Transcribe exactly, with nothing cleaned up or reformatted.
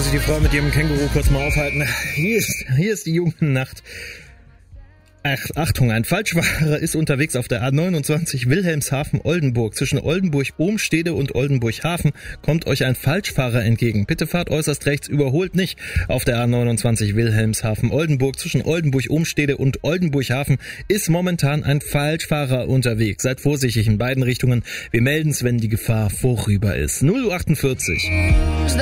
sich die Frau mit ihrem Känguru kurz mal aufhalten. Hier ist, hier ist die Jugendnacht. Ach, Achtung, ein Falschfahrer ist unterwegs auf der A neunundzwanzig Wilhelmshaven-Oldenburg. Zwischen Oldenburg-Ohmstede und Oldenburg-Hafen kommt euch ein Falschfahrer entgegen. Bitte fahrt äußerst rechts, überholt nicht. Auf der A neunundzwanzig Wilhelmshaven-Oldenburg zwischen Oldenburg-Ohmstede und Oldenburg-Hafen ist momentan ein Falschfahrer unterwegs. Seid vorsichtig in beiden Richtungen. Wir melden's, wenn die Gefahr vorüber ist. null Uhr achtundvierzig.